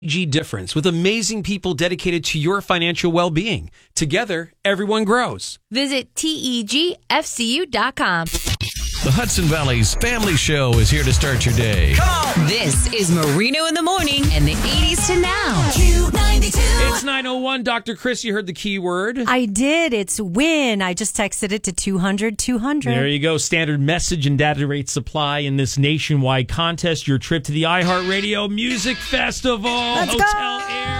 G difference with amazing people dedicated to your financial well-being. Together, everyone grows. Visit TEGFCU.com. The Hudson Valley's Family Show is here to start your day. This is Marino in the Morning and the 80s to now. It's 9:01. Dr. Chris, you heard the key word. I did. It's win. I just texted it to 200-200. There you go. Standard message and data rate supply in this nationwide contest. Your trip to the iHeartRadio Music Festival. Let's Hotel go!